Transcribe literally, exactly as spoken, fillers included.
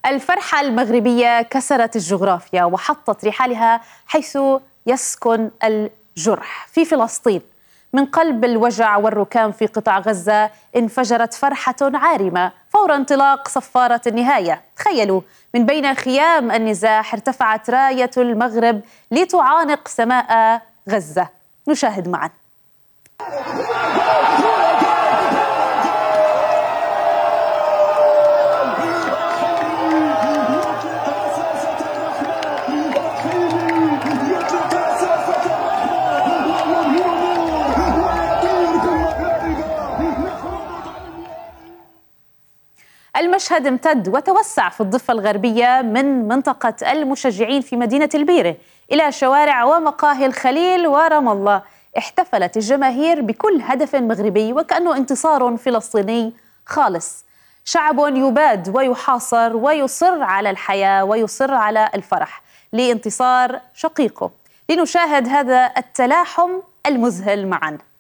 الفرحة المغربية كسرت الجغرافيا وحطت رحالها حيث يسكن الجرح في فلسطين. من قلب الوجع والركام في قطاع غزة انفجرت فرحة عارمة فور انطلاق صفارة النهاية. تخيلوا، من بين خيام النزاح ارتفعت راية المغرب لتعانق سماء غزة. نشاهد معا. المشهد امتد وتوسع في الضفة الغربية من منطقة المشجعين في مدينة البيرة إلى شوارع ومقاهي الخليل ورام الله. احتفلت الجماهير بكل هدف مغربي وكأنه انتصار فلسطيني خالص. شعب يباد ويحاصر ويصر على الحياة ويصر على الفرح لانتصار شقيقه. لنشاهد هذا التلاحم المذهل معا.